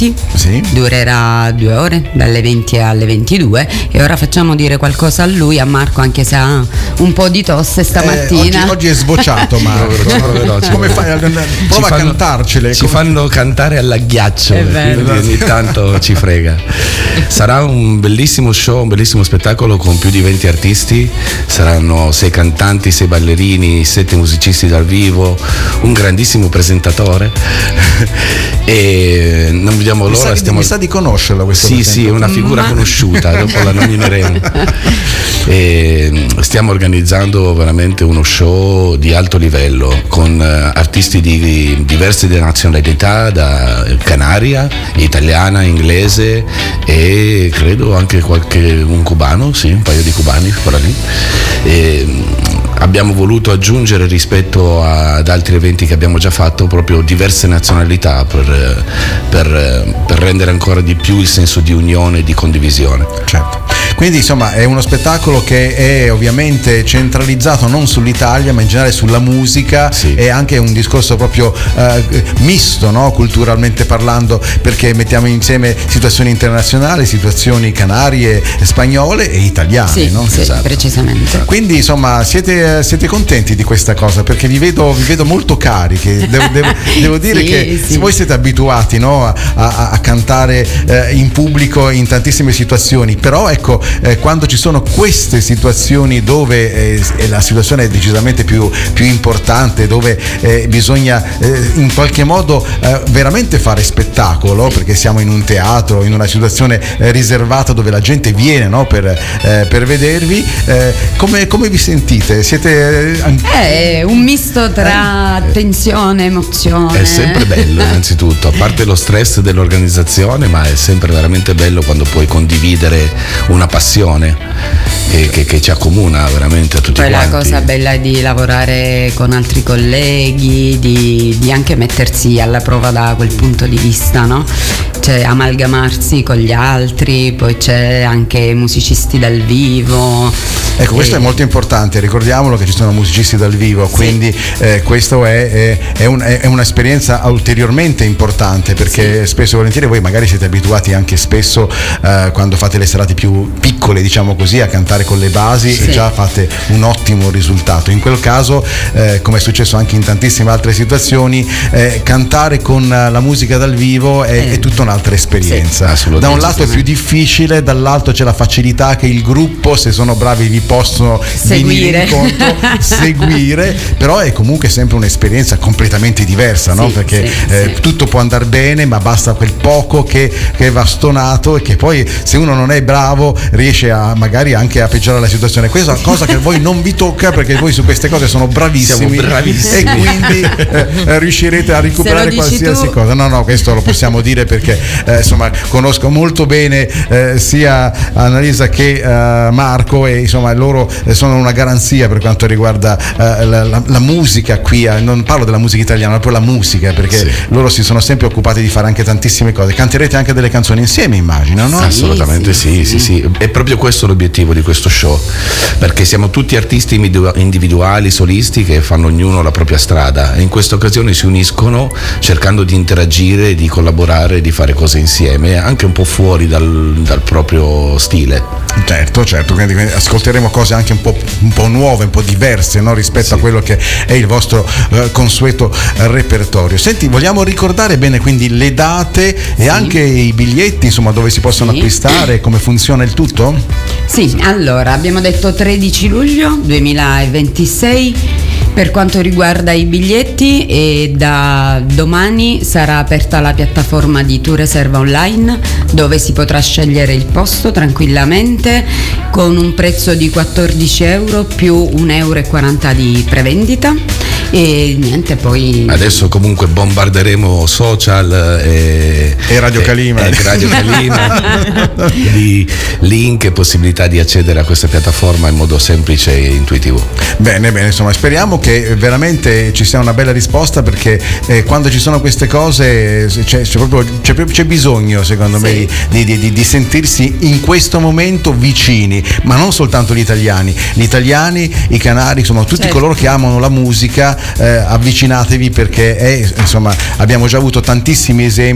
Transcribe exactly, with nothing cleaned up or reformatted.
Giorgetti, sì. Durerà due ore, dalle venti alle ventidue, e ora facciamo dire qualcosa a lui, a Marco, anche se ha un po' di tosse stamattina. Eh, oggi, oggi è sbocciato Marco. Come fai? Prova ci a fanno, cantarcele. Ci come... fanno cantare all'agghiaccio, quindi ogni tanto ci frega. Sarà un bellissimo show, un bellissimo spettacolo con più di venti artisti, saranno sei cantanti, sei ballerini, sette musicisti dal vivo, un grandissimo presentatore e non vediamo mi l'ora. Sa, stiamo... Mi sa di conoscerla questa. Sì, sì, è una figura Ma... conosciuta, dopo la nomineremo. E stiamo organizzando veramente uno show di alto livello con artisti di diverse nazionalità, da Canaria, italiana, inglese e credo anche qualche un cubano, sì, un paio di cubani per lì. E abbiamo voluto aggiungere rispetto ad altri eventi che abbiamo già fatto proprio diverse nazionalità per, per, per rendere ancora di più il senso di unione e di condivisione. Certo. Quindi insomma è uno spettacolo che è ovviamente centralizzato non sull'Italia ma in generale sulla musica, sì. E anche un discorso proprio eh, misto, no? Culturalmente parlando, perché mettiamo insieme situazioni internazionali, situazioni canarie, spagnole e italiane, sì, no? Sì, esatto. Precisamente. Quindi insomma siete, siete contenti di questa cosa, perché vi vedo, vi vedo molto carichi. Devo, devo, devo dire sì, che sì. Voi siete abituati, no? a, a, a cantare eh, in pubblico in tantissime situazioni, però ecco Eh, quando ci sono queste situazioni dove eh, la situazione è decisamente più, più importante, dove eh, bisogna eh, in qualche modo eh, veramente fare spettacolo, perché siamo in un teatro, in una situazione eh, riservata dove la gente viene, no, per, eh, per vedervi, eh, come, come vi sentite? Siete eh, è un misto tra eh, tensione, emozione. È sempre bello innanzitutto, a parte lo stress dell'organizzazione, ma è sempre veramente bello quando puoi condividere una passione che, che, che ci accomuna veramente a tutti Poi quanti. La cosa bella è di lavorare con altri colleghi, di, di anche mettersi alla prova da quel punto di vista, no? Cioè amalgamarsi con gli altri, poi c'è anche musicisti dal vivo. Ecco, questo e... è molto importante, ricordiamolo che ci sono musicisti dal vivo, quindi sì. eh, questo è, è, è, un, è un'esperienza ulteriormente importante, perché sì. spesso e volentieri voi magari siete abituati anche spesso eh, quando fate le serate più piccole, diciamo così, a cantare con le basi sì. e già fate un ottimo risultato. In quel caso, eh, come è successo anche in tantissime altre situazioni, eh, cantare con la musica dal vivo è, eh. è tutta un'altra esperienza. Sì, da un lato è più difficile, dall'altro c'è la facilità che il gruppo, se sono bravi, vi possono seguire, incontro, seguire, però è comunque sempre un'esperienza completamente diversa, no? Sì, perché sì, eh, sì. tutto può andare bene, ma basta quel poco che, che va stonato, e che poi se uno non è bravo riesce a magari anche a peggiorare la situazione. Questa è una cosa che a voi non vi tocca, perché voi su queste cose sono bravissimi, Siamo bravissimi. e quindi eh, riuscirete a recuperare qualsiasi tu. cosa. No, no, questo lo possiamo dire perché eh, insomma conosco molto bene eh, sia Annalisa che eh, Marco, e insomma loro sono una garanzia per quanto riguarda eh, la, la, la musica qui, eh, non parlo della musica italiana, ma proprio la musica, perché sì. loro si sono sempre occupati di fare anche tantissime cose. Canterete anche delle canzoni insieme, immagino, no? Sì, assolutamente sì, sì, sì, sì. È proprio questo l'obiettivo di questo show, perché siamo tutti artisti individuali, solisti, che fanno ognuno la propria strada, e in questa occasione si uniscono cercando di interagire, di collaborare, di fare cose insieme, anche un po' fuori dal, dal proprio stile. Certo, certo, quindi ascolteremo cose anche un po', un po' nuove, un po' diverse, no? rispetto sì. a quello che è il vostro eh, consueto repertorio. Senti, vogliamo ricordare bene quindi le date e sì. anche i biglietti, insomma, dove si possono sì. acquistare, come funziona il tutto? Sì, allora abbiamo detto tredici luglio duemilaventisei per quanto riguarda i biglietti, e da domani sarà aperta la piattaforma di Tu Reserva Online, dove si potrà scegliere il posto tranquillamente con un prezzo di quattordici euro più un euro e quaranta di prevendita. E niente, poi adesso comunque bombarderemo social e, e Radio e, Calima, e Radio Calima di link e possibilità di accedere a questa piattaforma in modo semplice e intuitivo. Bene, bene, insomma speriamo che veramente ci sia una bella risposta, perché eh, quando ci sono queste cose c'è, c'è proprio c'è, c'è bisogno, secondo sì. me, di, di, di, di sentirsi in questo momento vicini, ma non soltanto gli italiani, gli italiani, i canari, insomma tutti certo. coloro che amano la musica. Eh, avvicinatevi, perché è, insomma abbiamo già avuto tantissimi esempi